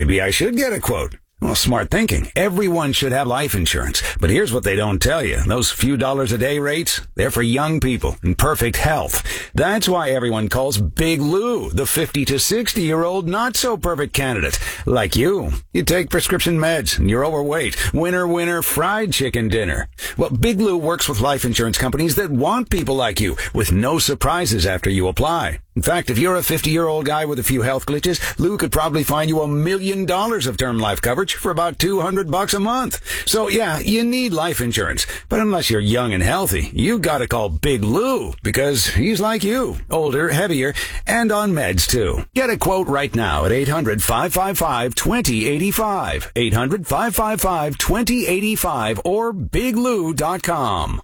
maybe I should get a quote. Well, smart thinking. Everyone should have life insurance. But here's what they don't tell you. Those few dollars a day rates, they're for young people in perfect health. That's why everyone calls Big Lou the 50 to 60-year-old not-so-perfect candidate. Like you. You take prescription meds and you're overweight. Winner, fried chicken dinner. Well, Big Lou works with life insurance companies that want people like you with no surprises after you apply. In fact, if you're a 50-year-old guy with a few health glitches, Lou could probably find you $1 million of term life coverage for about $200 a month. So yeah, you need life insurance. But unless you're young and healthy, you gotta call Big Lou because he's like you. Older, heavier, and on meds too. Get a quote right now at 800-555-2085. 800-555-2085 or biglou.com.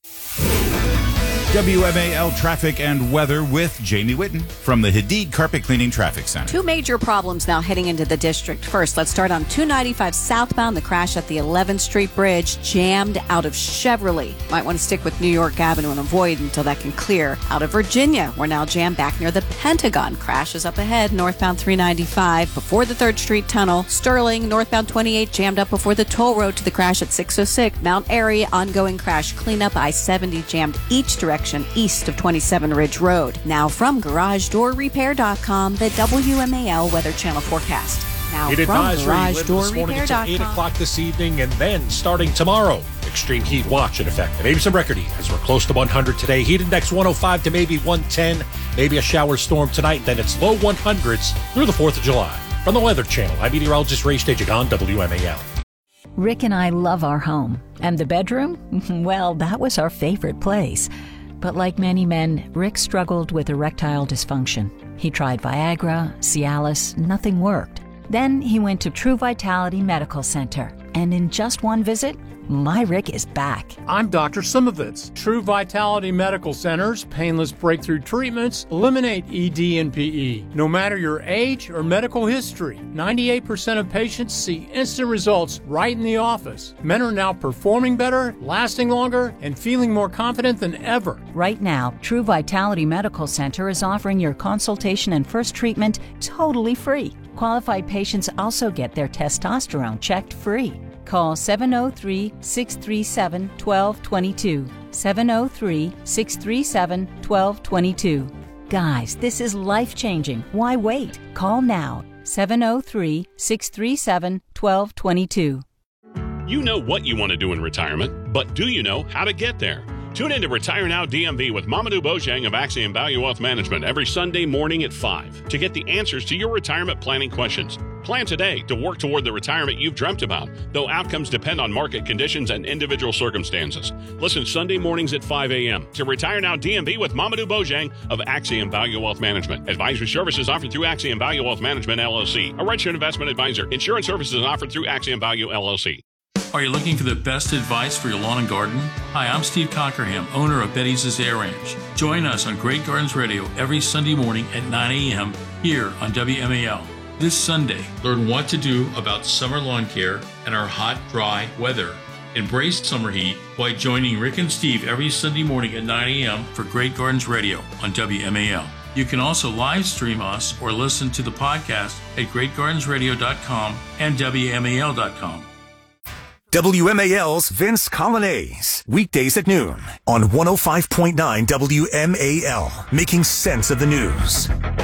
WMAL traffic and weather with Jamie Whitten from the Hadid Carpet Cleaning Traffic Center. Two major problems now heading into the district. First, let's start on 295 southbound. The crash at the 11th Street Bridge jammed out of Chevrolet. Might want to stick with New York Avenue and avoid until that can clear. Out of Virginia, we're now jammed back near the Pentagon. Crash is up ahead, northbound 395 before the 3rd Street Tunnel. Sterling, northbound 28, jammed up before the toll road to the crash at 606. Mount Airy, ongoing crash cleanup. I-70 jammed each direction east of 27 Ridge Road. Now from GarageDoorRepair.com, the WMAL Weather Channel forecast. Now Heat from advisory this morning until 8 GarageDoorRepair.com. o'clock this evening, and then starting tomorrow, extreme heat watch in effect. And maybe some record heat as we're close to 100 today. Heat index 105 to maybe 110. Maybe a shower storm tonight. Then it's low 100s through the 4th of July. From the Weather Channel, I'm meteorologist Ray Stagig on WMAL. Rick and I love our home. And the bedroom? Well, that was our favorite place. But like many men, Rick struggled with erectile dysfunction. He tried Viagra, Cialis, nothing worked. Then he went to True Vitality Medical Center. And in just one visit, my Rick is back. I'm Dr. Simovitz. True Vitality Medical Center's painless breakthrough treatments eliminate ED and PE. No matter your age or medical history, 98% of patients see instant results right in the office. Men are now performing better, lasting longer, and feeling more confident than ever. Right now, True Vitality Medical Center is offering your consultation and first treatment totally free. Qualified patients also get their testosterone checked free. Call 703-637-1222. 703-637-1222. Guys, this is life-changing. Why wait? Call now. 703-637-1222. You know what you want to do in retirement, but do you know how to get there? Tune in to Retire Now DMV with Mamadou Bojang of Axiom Value Wealth Management every Sunday morning at 5 to get the answers to your retirement planning questions. Plan today to work toward the retirement you've dreamt about, though outcomes depend on market conditions and individual circumstances. Listen Sunday mornings at 5 a.m. to Retire Now DMV with Mamadou Bojang of Axiom Value Wealth Management. Advisory services offered through Axiom Value Wealth Management, LLC, a registered investment advisor. Insurance services offered through Axiom Value, LLC. Are you looking for the best advice for your lawn and garden? Hi, I'm Steve Cockerham, owner of Betty's Air Ranch. Join us on Great Gardens Radio every Sunday morning at 9 a.m. here on WMAL. This Sunday, learn what to do about summer lawn care and our hot, dry weather. Embrace summer heat by joining Rick and Steve every Sunday morning at 9 a.m. for Great Gardens Radio on WMAL. You can also live stream us or listen to the podcast at greatgardensradio.com and WMAL.com. WMAL's Vince Colonnese, weekdays at noon on 105.9 WMAL, making sense of the news.